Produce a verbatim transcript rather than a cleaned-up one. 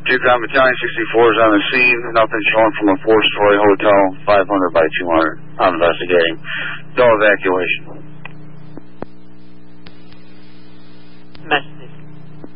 Two-Con Battalion sixty-four is on the scene. Nothing showing from a four-story hotel, five hundred by two hundred. I'm investigating. No evacuation.